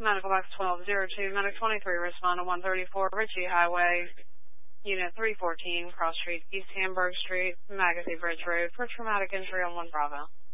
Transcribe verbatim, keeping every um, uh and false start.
Medical Box twelve oh two, Medic twenty-three, respond to one thirty-four Ritchie Highway, Unit three fourteen, Cross Street, East Hamburg Street, Magathie Bridge Road, for traumatic injury on one Bravo.